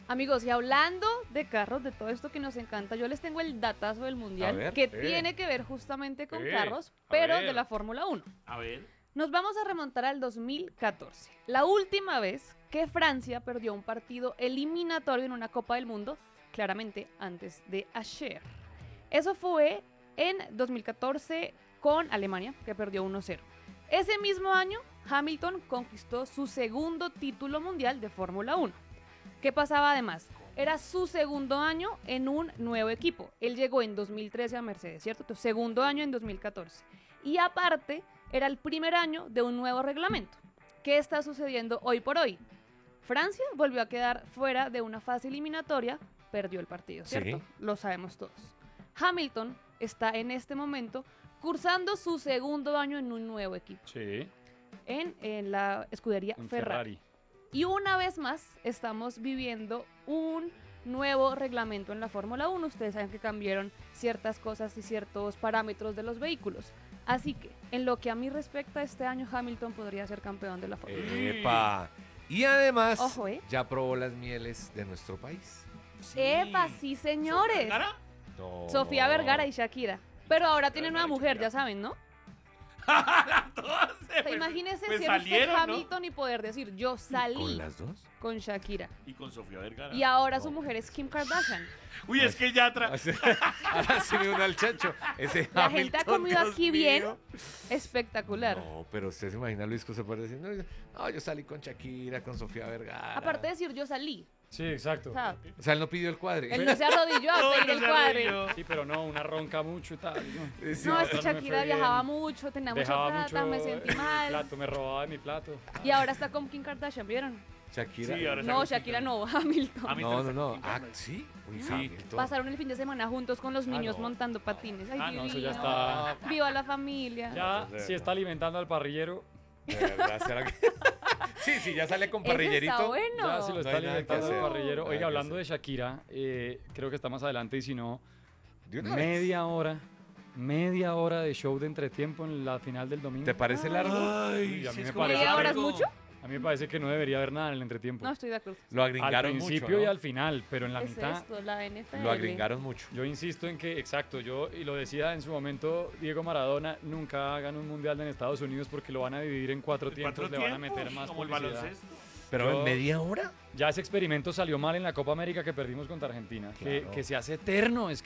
Amigos, y hablando de carros, de todo esto que nos encanta, yo les tengo el datazo del Mundial ver, que tiene que ver justamente con carros, a pero ver. de la Fórmula 1. A ver. Nos vamos a remontar al 2014, la última vez que Francia perdió un partido eliminatorio en una Copa del Mundo, claramente antes de ayer. Eso fue en 2014 con Alemania, que perdió 1-0. Ese mismo año, Hamilton conquistó su segundo título mundial de Fórmula 1. ¿Qué pasaba además? Era su segundo año en un nuevo equipo. Él llegó en 2013 a Mercedes, ¿cierto? Entonces, segundo año en 2014. Y aparte, era el primer año de un nuevo reglamento. ¿Qué está sucediendo hoy por hoy? Francia volvió a quedar fuera de una fase eliminatoria, perdió el partido, ¿cierto? Sí. Lo sabemos todos. Hamilton está en este momento cursando su segundo año en un nuevo equipo, Sí. en la escudería Un Ferrari. Y una vez más estamos viviendo un nuevo reglamento en la Fórmula 1. Ustedes saben que cambiaron ciertas cosas y ciertos parámetros de los vehículos. Así que, en lo que a mí respecta, este año Hamilton podría ser campeón de la Fórmula 1. Epa. Y además, Ojo, ¿eh? ya probó las mieles de nuestro país. ¡Epa, sí, señores! ¿Vergara? No. Sofía Vergara y Shakira. Pero ahora tiene nueva mujer, ya saben, ¿no? O sea, imagínese pues ser usted salieron, ¿no? Hamilton y poder decir, yo salí ¿Con las dos? con Shakira. Y con Sofía Vergara. Y ahora su mujer es Kim Kardashian. Uy, es que ya Ahora sí me une al chancho. Ese La gente ha Hamilton, comido Dios aquí bien. mío. Espectacular. No, pero usted se imagina Luis José Pérez diciendo, no, yo salí con Shakira, con Sofía Vergara. Aparte de decir, yo salí. Sí, exacto. O sea, O sea, él no pidió el cuadre. él no se arrodilló a No, pedir no el se cuadre. arrodilló. Sí, pero no, una ronca mucho y tal. No, Sí, No, es que no me fue Shakira bien. viajaba mucho, tenía mucha Dejaba plata, mucho me sentí el mal. plato, me robaba de mi plato. Y ahora está con Kim Kardashian, ¿vieron? Shakira. Sí, ahora está No, con Shakira Kim no, Hamilton. Hamilton No, no, está no. con Kim Ah, Kardashian. sí. Uy, Sí. Hamilton. Pasaron el fin de semana juntos con los niños no. montando patines. Ay, No, eso divino. ya está. Viva la familia. Ya, si está alimentando al parrillero, De verdad, ¿será que? Sí, ya sale con Ese está parrillerito. bueno. ya si lo No está hay nada que alimentando al hacer. parrillero. Nada Oiga, que hablando de hacer. Shakira, creo que está más adelante y si no, De una vez. media hora de show de entretiempo en la final del domingo. ¿Te parece largo? Uy, a mí me parece ¿Media hora es largo. mucho? A mí me parece que no debería haber nada en el entretiempo. No, estoy de acuerdo. Lo Al agringaron principio mucho, y ¿no? al final, pero en la Es mitad. esto, la NFL. Lo agringaron mucho. Yo insisto en que, exacto, y lo decía en su momento Diego Maradona, nunca hagan un mundial en Estados Unidos porque lo van a dividir en cuatro tiempos, le van a meter más como el publicidad. baloncesto. Pero Yo- en media hora. Ya ese experimento salió mal en la Copa América que perdimos contra Argentina, Claro. que se hace eterno, es